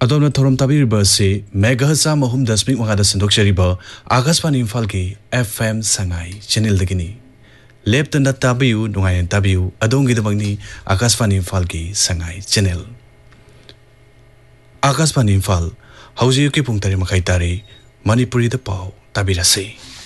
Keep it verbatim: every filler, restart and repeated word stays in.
अदोना theorem ताबीरिबा से मेगाहचा महुम दशमिक मगादा संदोक्चरिबा आकाशवाणी इम्फाल की एफएम संगाई चैनल दगिनी लेप्तना ताबियु नुंगायन ताबियु अदोंगिदबंगनी आकाशवाणी इम्फाल की संगाई चैनल आकाशवाणी इम्फाल हौजियु की पुंग तरे मखाई तारे मणिपुरी द पाव ताबिरासे।